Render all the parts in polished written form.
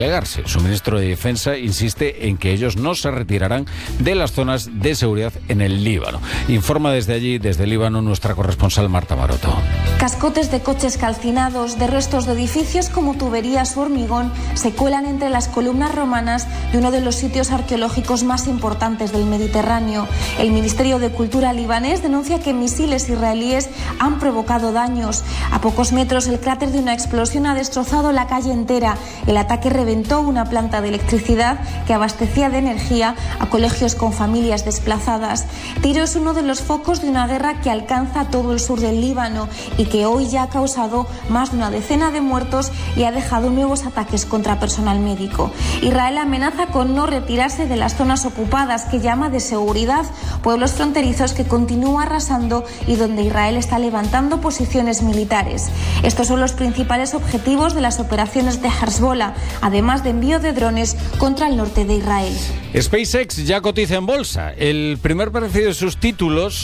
plegarse. Su ministro de Defensa insiste en que ellos no se retirarán de las zonas de seguridad en el Líbano. Informa desde allí, desde Líbano, nuestra corresponsal Marta Maroto. Cascotes de coches calcinados, de restos de edificios como tuberías u hormigón, se cuelan entre las columnas romanas de uno de los sitios arqueológicos más importantes del Mediterráneo. El Ministerio de Cultura libanés denuncia que misiles israelíes han provocado daños. A pocos metros, el cráter de una explosión ha destrozado la calle entera. El ataque reventó una planta de electricidad que abastecía de energía a colegios con familias desplazadas. Tiro es uno de los focos de una guerra que alcanza todo el sur del Líbano y que hoy ya ha causado más de una decena de muertos y ha dejado nuevos ataques contra personal médico. Israel amenaza con no retirarse de las zonas ocupadas, que llama de seguridad, pueblos fronterizos que continúa arrasando y donde Israel está levantando posiciones militares. Estos son los principales objetivos de las operaciones de Hezbollah, además de envío de drones contra el norte de Israel. SpaceX ya cotiza en bolsa. El primer precio de sus títulos,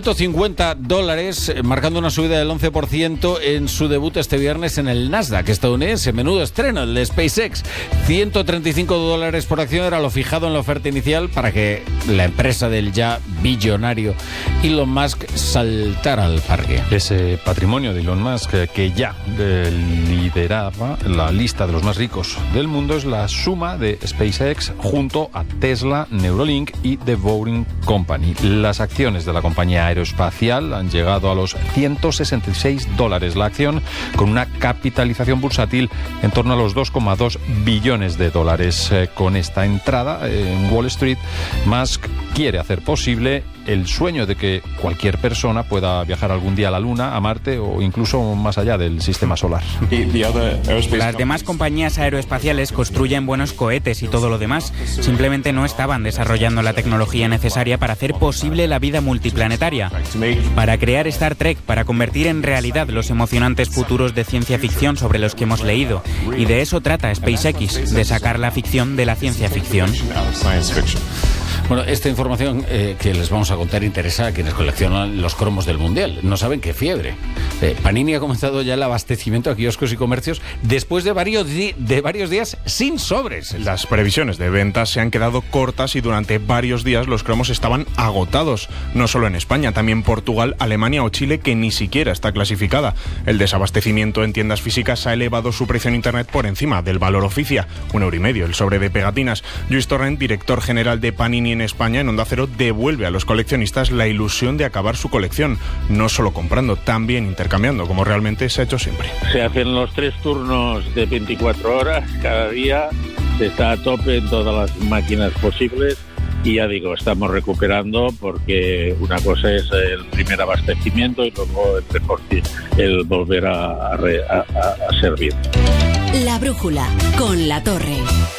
$150, marcando una subida del 11% en su debut este viernes en el Nasdaq estadounidense. Menudo estreno el de SpaceX. $135 por acción era lo fijado en la oferta inicial para que la empresa del ya billonario Elon Musk saltara al parque. Ese patrimonio de Elon Musk que ya lideraba la lista de los más ricos del mundo es la suma de SpaceX junto a Tesla, Neuralink y The Boring Company. Las acciones de la compañía aeroespacial han llegado a los $166 la acción, con una capitalización bursátil en torno a los $2,2 billones. Con esta entrada en Wall Street, Musk quiere hacer posible el sueño de que cualquier persona pueda viajar algún día a la Luna, a Marte o incluso más allá del sistema solar. Las demás compañías aeroespaciales construyen buenos cohetes y todo lo demás. Simplemente no estaban desarrollando la tecnología necesaria para hacer posible la vida multiplanetaria. Para crear Star Trek, para convertir en realidad los emocionantes futuros de ciencia ficción sobre los que hemos leído. Y de eso trata SpaceX, de sacar la ficción de la ciencia ficción. Bueno, esta información que les vamos a contar interesa a quienes coleccionan los cromos del Mundial. No saben qué fiebre. Panini ha comenzado ya el abastecimiento a kioscos y comercios después de varios días sin sobres. Las previsiones de ventas se han quedado cortas y durante varios días los cromos estaban agotados. No solo en España, también Portugal, Alemania o Chile, que ni siquiera está clasificada. El desabastecimiento en tiendas físicas ha elevado su precio en Internet por encima del valor oficia. €1,50 el sobre de pegatinas. Lluís Torrent, director general de Panini en España, en Onda Cero, devuelve a los coleccionistas la ilusión de acabar su colección, no solo comprando, también intercambiando, como realmente se ha hecho siempre. Se hacen los 3 turnos de 24 horas cada día, se está a tope en todas las máquinas posibles y ya digo, estamos recuperando porque una cosa es el primer abastecimiento y luego el volver a servir. La brújula con La Torre.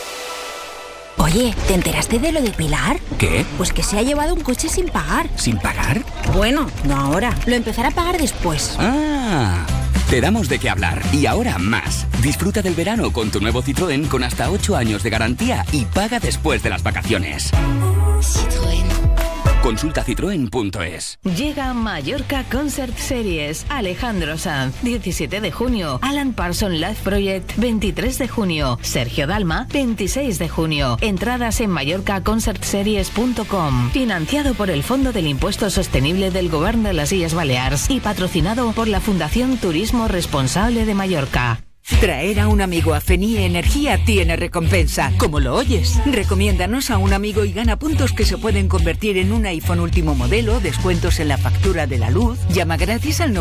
Oye, ¿te enteraste de lo de Pilar? ¿Qué? Pues que se ha llevado un coche sin pagar. ¿Sin pagar? Bueno, no ahora. Lo empezará a pagar después. Ah, te damos de qué hablar. Y ahora más. Disfruta del verano con tu nuevo Citroën con hasta 8 años de garantía y paga después de las vacaciones. Citroën. Consulta citroen.es. Llega Mallorca Concert Series. Alejandro Sanz, 17 de junio. Alan Parsons Live Project, 23 de junio. Sergio Dalma, 26 de junio. Entradas en mallorcaconcertseries.com. Financiado por el Fondo del Impuesto Sostenible del Govern de las Illes Balears y patrocinado por la Fundación Turismo Responsable de Mallorca. Traer a un amigo a Fenie Energía tiene recompensa, como lo oyes. Recomiéndanos a un amigo y gana puntos que se pueden convertir en un iPhone último modelo, descuentos en la factura de la luz. Llama gratis al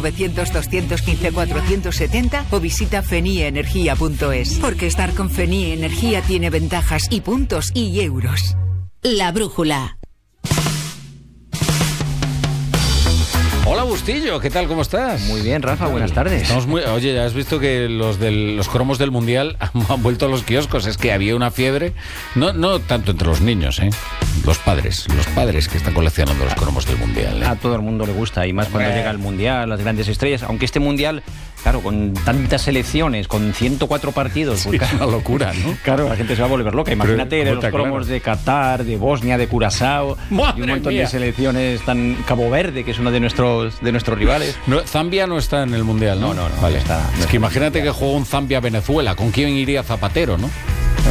900-215-470 o visita fenieenergia.es. Porque estar con Fenie Energía tiene ventajas y puntos y euros. La brújula. Hola Bustillo, ¿qué tal? ¿Cómo estás? Muy bien, Rafa, buenas tardes. Oye, ¿has visto que los cromos del Mundial han vuelto a los kioscos? Es que había una fiebre, no tanto entre los niños, los padres que están coleccionando los cromos del Mundial. A todo el mundo le gusta, y más cuando llega el Mundial, las grandes estrellas, aunque este Mundial, claro, con tantas selecciones, con 104 partidos, pues, es una locura, ¿no? Claro, la gente se va a volver loca. Imagínate los cromos de Qatar, de Bosnia, de Curazao, y un montón de selecciones, tan Cabo Verde, que es uno de nuestros rivales. No, Zambia no está en el Mundial, ¿no? No, vale. Está. Es que imagínate que juega un Zambia-Venezuela, ¿con quién iría Zapatero, no?